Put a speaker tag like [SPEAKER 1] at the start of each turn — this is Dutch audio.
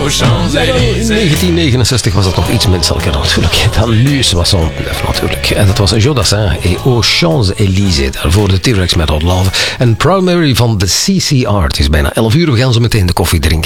[SPEAKER 1] aux Champs-Élysées.
[SPEAKER 2] 1969 was dat nog iets menselijker natuurlijk dan nu 69 natuurlijk. En dat was Jodassin et aux Champs-Élysées. Daarvoor de T-Rex met Hot Love. En Primary van de CCR. Het is bijna 11 uur, we gaan zo meteen de koffie drinken.